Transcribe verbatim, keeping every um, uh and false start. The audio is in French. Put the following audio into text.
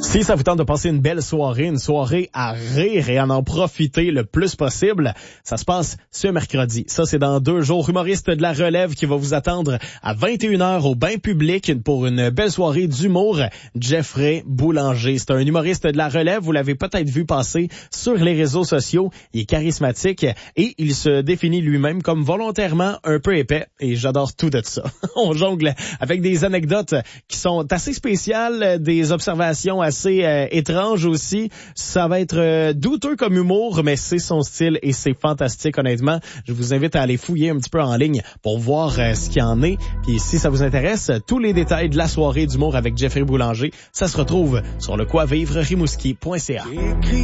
Si ça vous tente de passer une belle soirée, une soirée à rire et à en profiter le plus possible, ça se passe ce mercredi. Ça, c'est dans deux jours. Humoriste de la relève qui va vous attendre à vingt et une heures au bain public pour une belle soirée d'humour. Jeffrey Boulanger. C'est un humoriste de la relève. Vous l'avez peut-être vu passer sur les réseaux sociaux. Il est charismatique et il se définit lui-même comme volontairement un peu épais. Et j'adore tout de ça. On jongle avec des anecdotes qui sont assez spéciales, des observations assez euh, étrange aussi. Ça va être euh, douteux comme humour, mais c'est son style et c'est fantastique, honnêtement. Je vous invite à aller fouiller un petit peu en ligne pour voir euh, ce qu'il y en est. Puis si ça vous intéresse, tous les détails de la soirée d'humour avec Jeffrey Boulanger, ça se retrouve sur le quoi vivre rimouski point c a.